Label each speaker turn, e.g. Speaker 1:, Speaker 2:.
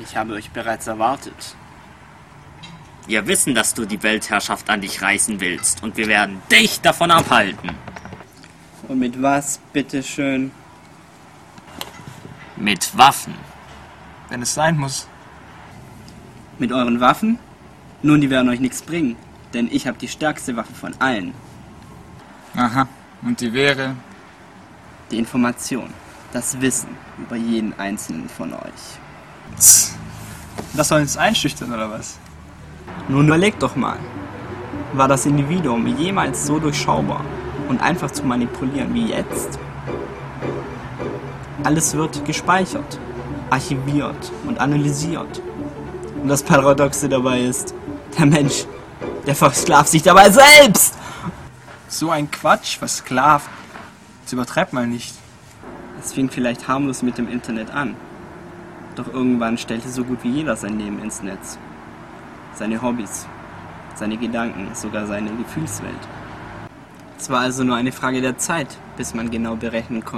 Speaker 1: Ich habe euch bereits erwartet.
Speaker 2: Wir wissen, dass du die Weltherrschaft an dich reißen willst und wir werden dich davon abhalten.
Speaker 1: Und mit was, bitteschön?
Speaker 2: Mit Waffen.
Speaker 3: Wenn es sein muss.
Speaker 1: Mit euren Waffen? Nun, die werden euch nichts bringen, denn ich habe die stärkste Waffe von allen.
Speaker 3: Aha, und die wäre?
Speaker 1: Die Information, das Wissen über jeden einzelnen von euch.
Speaker 3: Das soll uns einschüchtern, oder was?
Speaker 1: Nun überlegt doch mal, war das Individuum jemals so durchschaubar und einfach zu manipulieren wie jetzt? Alles wird gespeichert, archiviert und analysiert. Und das Paradoxe dabei ist, der Mensch, der versklavt sich dabei selbst!
Speaker 3: So ein Quatsch, versklavt. Das übertreibt mal nicht.
Speaker 1: Es fing vielleicht harmlos mit dem Internet an. Doch irgendwann stellte so gut wie jeder sein Leben ins Netz. Seine Hobbys, seine Gedanken, sogar seine Gefühlswelt. Es war also nur eine Frage der Zeit, bis man genau berechnen konnte,